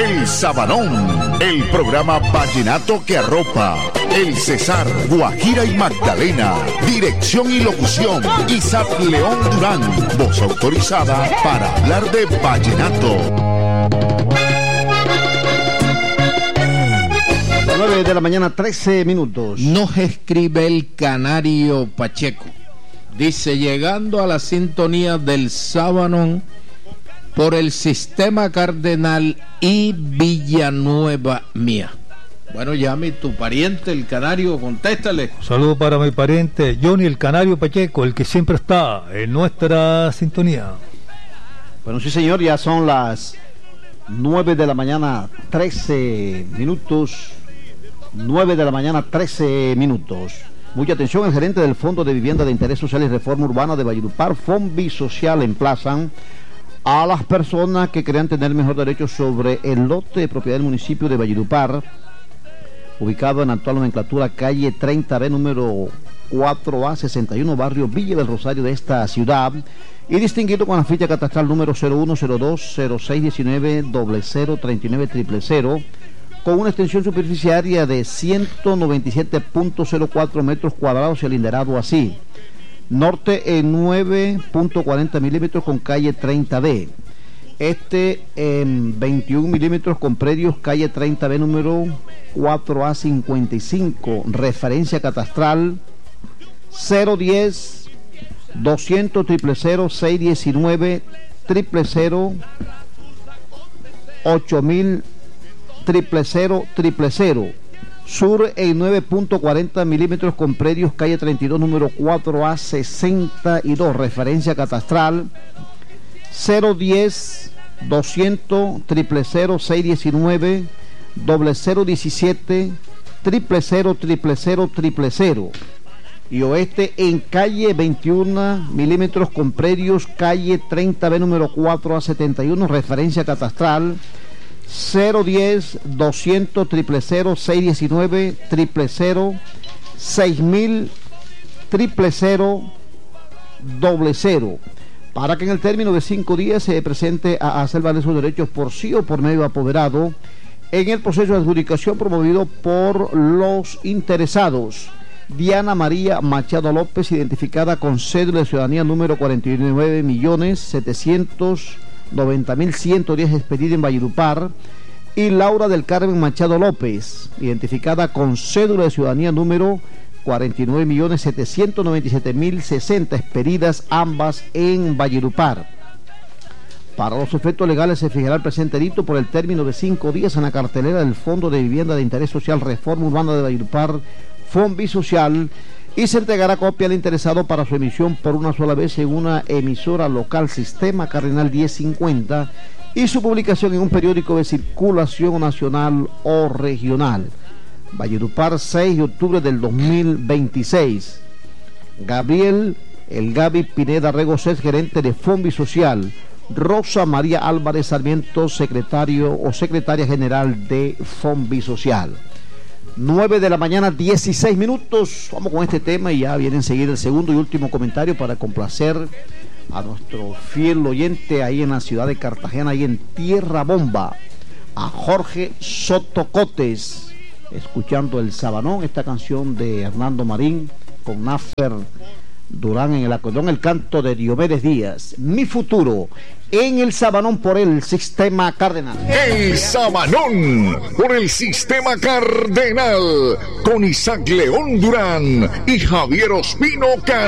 El Sabanón, el programa vallenato que arropa El Cesar, Guajira y Magdalena. Dirección y locución, Isaac León Durán. Voz autorizada para hablar de vallenato. 9 de la mañana, 13 minutos. Nos escribe el Canario Pacheco. Dice, llegando a la sintonía del Sabanón por el Sistema Cardenal y Villanueva Mía. Bueno, llame tu pariente, el Canario, contéstale. Saludo para mi pariente Johnny, el Canario Pacheco, el que siempre está en nuestra sintonía. Bueno, sí señor, ya son las 9 de la mañana, 13 minutos. 9 de la mañana, 13 minutos. Mucha atención, el gerente del Fondo de Vivienda de Interés Social y Reforma Urbana de Valledupar, Fonvi Social, emplazan a las personas que crean tener mejor derecho sobre el lote de propiedad del municipio de Valledupar, ubicado en la actual nomenclatura calle 30B, número 4A 61, barrio Villa del Rosario de esta ciudad, y distinguido con la ficha catastral número 01020619003900, con una extensión superficiaria de 197.04 metros cuadrados y alinderado así: norte en 9.40 milímetros con calle 30B, este en 21 milímetros con predios calle 30B número 4A55, referencia catastral 010 200 000 619 000 8000 000. Sur en 9.40 milímetros con predios calle 32 número 4A62, referencia catastral 010 200 000 619 0017 000. Y oeste en calle 21 milímetros con predios calle 30B número 4A71, referencia catastral 010 200 000 619 6000 0000, para que en el término de 5 días se presente a hacer valer sus derechos por sí o por medio apoderado en el proceso de adjudicación promovido por los interesados. Diana María Machado López, identificada con cédula de ciudadanía número 49.790.110, expedida en Valledupar, y Laura del Carmen Machado López, identificada con cédula de ciudadanía número 49.797.060, expedidas ambas en Valledupar. Para los efectos legales se fijará el presente edicto por el término de 5 días en la cartelera del Fondo de Vivienda de Interés Social Reforma Urbana de Valledupar, Fonvi Social, y se entregará copia al interesado para su emisión por una sola vez en una emisora local Sistema Cardenal 1050 y su publicación en un periódico de circulación nacional o regional. Valledupar, 6 de octubre del 2026. Gabriel El Gaby Pineda Regocés, gerente de Fonvi Social. Rosa María Álvarez Sarmiento, secretario o secretaria general de Fonvi Social. 9 de la mañana, 16 minutos. Vamos con este tema y ya viene enseguida el segundo y último comentario para complacer a nuestro fiel oyente ahí en la ciudad de Cartagena, ahí en Tierra Bomba, a Jorge Sotocotes, escuchando El Sabanón, esta canción de Hernando Marín con Nafer Durán en el acordeón, el canto de Diomedes Díaz. Mi futuro en El Sabanón por el Sistema Cardenal. El Sabanón por el Sistema Cardenal con Isaac León Durán y Javier Ospino Can.